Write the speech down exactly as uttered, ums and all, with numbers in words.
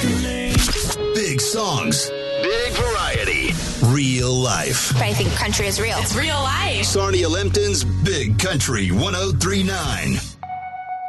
Big songs, big variety, real life. I think country is real. It's real life. Sarnia Lempton's Big Country one oh three point nine.